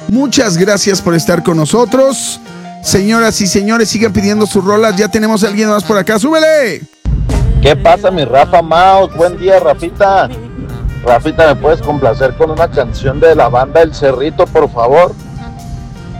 Muchas gracias por estar con nosotros. Señoras y señores, sigan pidiendo sus rolas. Ya tenemos a alguien más por acá. ¡Súbele! ¿Qué pasa, mi Rafa Maus? Buen día, Rafita. Rafita, ¿me puedes complacer con una canción de la banda El Cerrito, por favor?